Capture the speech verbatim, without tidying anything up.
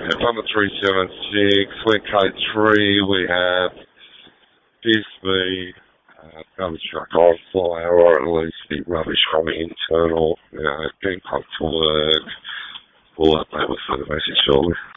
Yeah, Plumber three seven six, Link code three, we have Disney, uh, garbage truck on fire, or at least the rubbish from the internal, you know, getting put to work. We'll update with further message shortly.